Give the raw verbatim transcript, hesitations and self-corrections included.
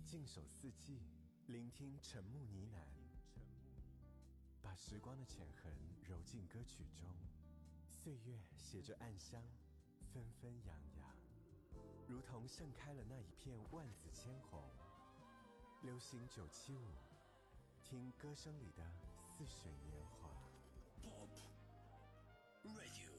静守四季，聆听沉木呢喃，把时光的浅痕揉进歌曲中，岁月携着暗香，纷纷扬扬，如同盛开了那一片万紫千红。流行九七五，听歌声里的似水年华。 Pop Radio。